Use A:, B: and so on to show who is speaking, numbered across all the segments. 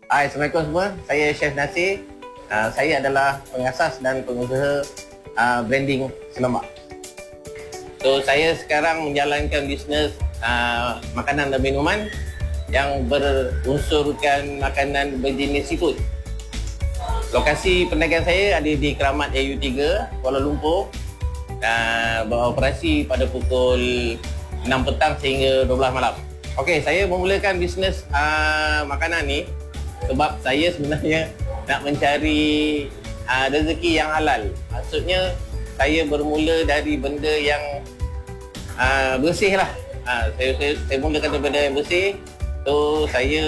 A: Hai, Assalamualaikum semua. Saya Chef Nasir. Saya adalah pengasas dan pengusaha branding Selamak. So, saya sekarang menjalankan bisnes makanan dan minuman yang berunsurkan makanan berjenis seafood. Lokasi perniagaan saya ada di Keramat AU3, Kuala Lumpur. Beroperasi pada pukul 6 petang sehingga 12 malam. Okey, saya memulakan bisnes makanan ni sebab saya sebenarnya nak mencari rezeki yang halal. Maksudnya saya bermula dari benda yang bersih lah. Saya mulakan dari benda yang bersih. So saya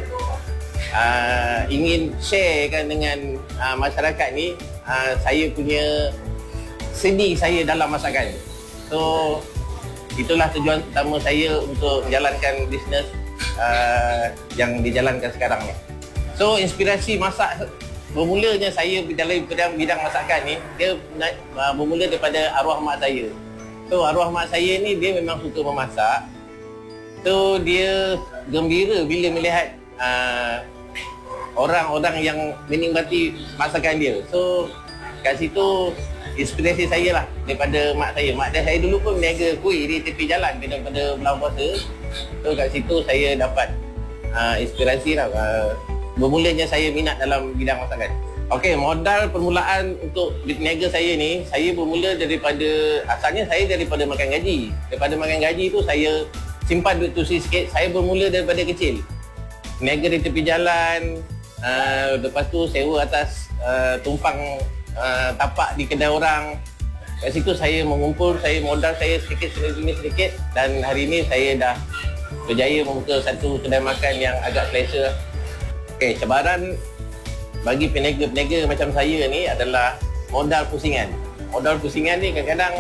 A: ingin sharekan dengan masyarakat ni saya punya seni saya dalam masakan. So itulah tujuan utama saya untuk menjalankan bisnes yang dijalankan sekarang ni. So inspirasi masak bermulanya saya dalam bidang masakan ni, dia bermula daripada arwah mak saya. So arwah mak saya ni dia memang suka memasak. So dia gembira bila melihat orang-orang yang menikmati masakan dia. So kat situ inspirasi saya lah daripada mak saya. Mak saya dulu pun berniaga kuih di tepi jalan pada bulan puasa. So kat situ saya dapat inspirasi lah. Bermulanya saya minat dalam bidang masakan. Okey, modal permulaan untuk berniaga saya ni, saya bermula daripada, asalnya saya daripada makan gaji. Daripada makan gaji tu saya simpan duit tu sikit. Saya bermula daripada kecil. Niaga di tepi jalan, lepas tu sewa atas tumpang tapak di kedai orang. Kat situ saya mengumpul, modal saya sedikit dan hari ini saya dah berjaya membuka satu kedai makan yang agak selesa. Okey, cabaran bagi peniaga-peniaga macam saya ni adalah modal pusingan. Modal pusingan ni kadang-kadang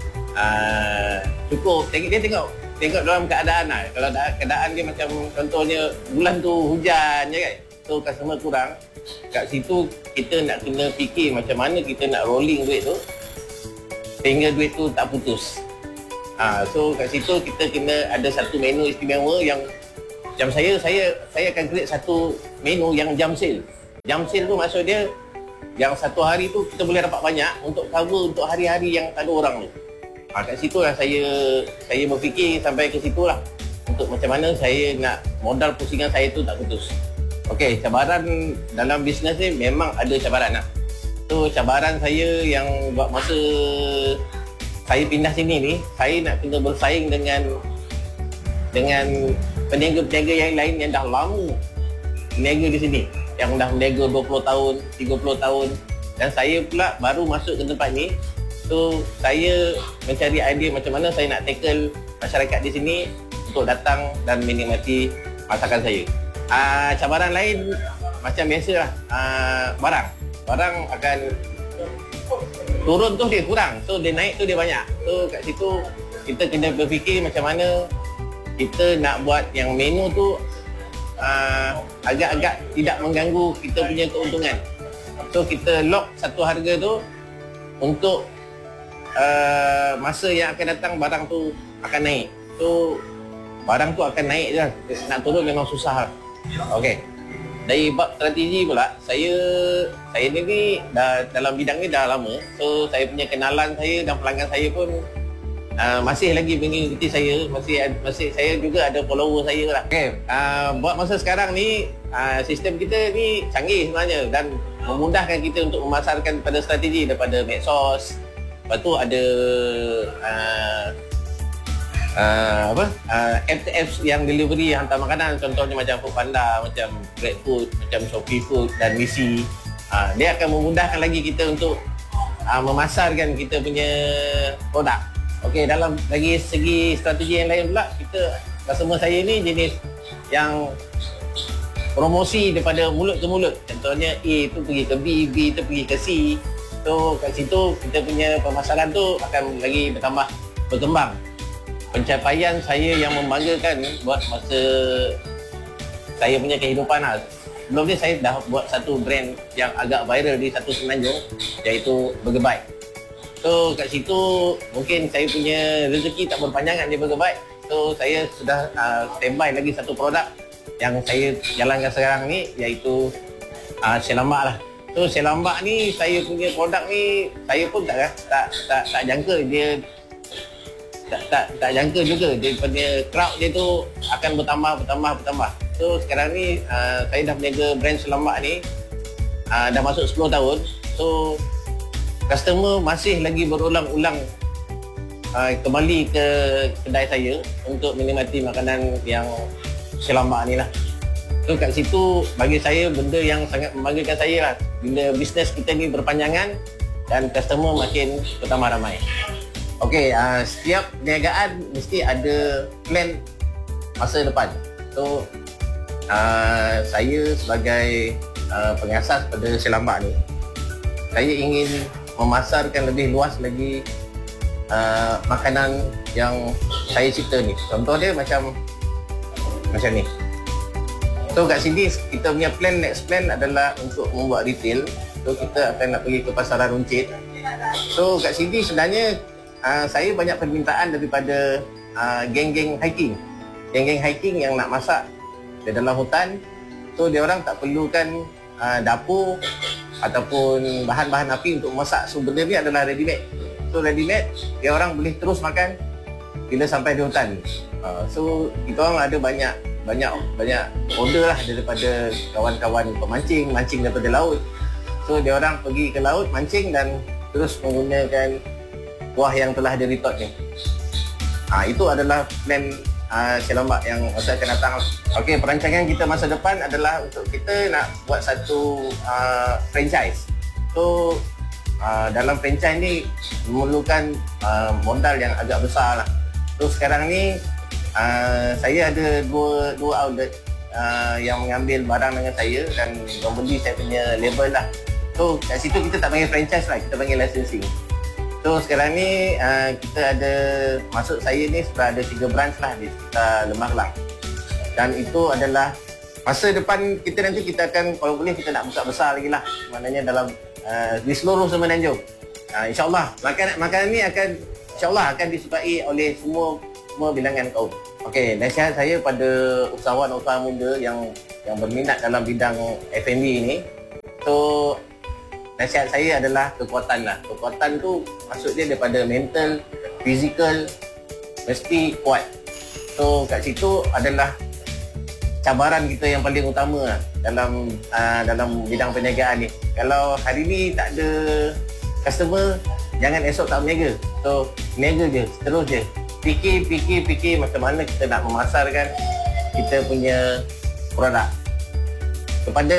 A: cukup. Dia tengok dalam keadaan lah. Kalau keadaan dia macam contohnya bulan tu hujan je kan. So customer kurang. Kat situ kita nak kena fikir macam mana kita nak rolling duit tu sehingga duit tu tak putus. So kat situ kita kena ada satu menu istimewa yang macam saya akan create satu menu yang jam sale. Jam sale tu maksud dia yang satu hari tu kita boleh dapat banyak untuk cover untuk hari-hari yang tak ada orang tu. Kat situ lah saya berfikir sampai ke situ lah. Untuk macam mana saya nak modal pusingan saya tu tak putus. Okey, cabaran dalam bisnes ni memang ada cabaran lah. So cabaran saya yang buat masa saya pindah sini ni, saya nak kena bersaing dengan peniaga-peniaga yang lain yang dah lama berniaga di sini, yang dah berniaga 20 tahun, 30 tahun, dan saya pula baru masuk ke tempat ni. So saya mencari idea macam mana saya nak tackle masyarakat di sini untuk datang dan menikmati masakan saya. Cabaran lain macam biasalah, barang akan turun tu dia kurang, so dia naik tu dia banyak. So kat situ kita kena berfikir macam mana kita nak buat yang menu tu agak-agak tidak mengganggu kita punya keuntungan. So kita lock satu harga tu untuk masa yang akan datang barang tu akan naik. So barang tu akan naik je, nak turun memang susah. Okey. Dari bab strategi pula, saya ni dah dalam bidang ni dah lama. So saya punya kenalan saya dan pelanggan saya pun masih lagi mengikuti saya, masih saya juga ada follower saya lah. Okey, buat masa sekarang ni sistem kita ni canggih sebenarnya dan memudahkan kita untuk memasarkan pada strategi daripada medsos. Lepas tu ada apps yang delivery yang hantar makanan, contohnya macam Foodpanda, macam GrabFood, macam Shopee Food dan Misi. Dia akan memudahkan lagi kita untuk memasarkan kita punya produk. Okey, dalam lagi segi strategi yang lain pula, customer saya ni jenis yang promosi daripada mulut ke mulut. Contohnya A tu pergi ke B, B tu pergi ke C. So kat situ kita punya pemasaran tu akan lagi berkembang. Pencapaian saya yang membanggakan buat masa saya punya kehidupan lah. Sebelum ni saya dah buat satu brand yang agak viral di satu Semenanjung, iaitu Burger Bite. So kat situ mungkin saya punya rezeki tak berpanjangan di Burger Bite. So saya sudah standby lagi satu produk yang saya jalankan sekarang ni, iaitu Selambak lah. So Selambak ni, saya punya produk ni, saya pun tak jangka dia, tak jangka juga daripada crowd dia tu akan bertambah. So sekarang ni saya dah berniaga brand Selambak ni dah masuk 10 tahun. So customer masih lagi berulang-ulang kembali ke kedai saya untuk menikmati makanan yang Selambak ni lah. So kat situ bagi saya benda yang sangat membanggakan saya lah, bila bisnes kita ni berpanjangan dan customer makin bertambah ramai. Okey, setiap perniagaan mesti ada plan masa depan. So saya sebagai pengasas pada Selambak ni, saya ingin memasarkan lebih luas lagi makanan yang saya cipta ni. Contoh dia macam ni. So kat sini kita punya next plan adalah untuk membuat retail. So kita akan nak pergi ke pasaran runcit. So kat sini sebenarnya saya banyak permintaan daripada geng-geng hiking. Geng-geng hiking yang nak masak di dalam hutan. So dia orang tak perlukan dapur ataupun bahan-bahan api untuk masak. So benda ni adalah ready made. So ready made, dia orang boleh terus makan bila sampai di hutan. So kita orang ada banyak order lah daripada kawan-kawan pemancing, mancing daripada laut. So dia orang pergi ke laut mancing dan terus menggunakan kuah yang telah di-retot ni. Itu adalah plan Selambak yang masa akan datang. Okey, perancangan kita masa depan adalah untuk kita nak buat satu franchise. So dalam franchise ni memerlukan modal yang agak besar lah. So sekarang ni saya ada dua outlet yang mengambil barang dengan saya dan membeli saya punya label lah. So kat situ kita tak panggil franchise lah, kita panggil licensing. So sekarang ni kita ada, masuk saya ni sudah ada 3 branch lah di sekitar Lembah Kelang. Dan itu adalah masa depan kita nanti, kita akan, kalau boleh kita nak buka besar lagi lah. Maknanya dalam di seluruh Semenanjung. InsyaAllah makanan ni akan InsyaAllah akan disukai oleh semua bilangan kaum. Okey, nasihat saya pada usahawan-usahawan muda yang berminat dalam bidang F&B ni. So nasihat saya adalah kekuatan lah. Kekuatan tu maksud dia daripada mental, fizikal, mesti kuat. So kat situ adalah cabaran kita yang paling utama lah dalam bidang perniagaan ni. Kalau hari ni tak ada customer, jangan esok tak berniaga. So niaga je, terus je. Fikir macam mana kita nak memasarkan kita punya produk. Kepada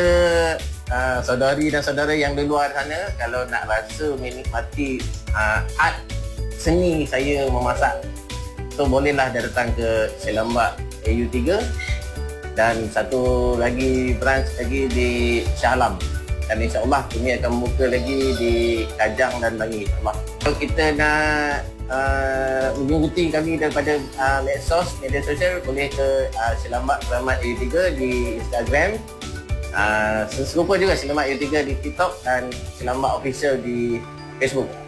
A: saudari dan saudara yang di luar sana, kalau nak rasa menikmati art seni saya memasak, so bolehlah datang ke Selambak AU3 dan satu lagi branch lagi di Shah Alam. Dan insyaAllah kami akan membuka lagi di Kajang dan Bangi, insyaAllah. Kalau kita nak mengikuti kami daripada media sosial, boleh ke Selambak Selamat AU3 di Instagram. Serupa juga Selambak AU3 di TikTok dan Selambak Official di Facebook.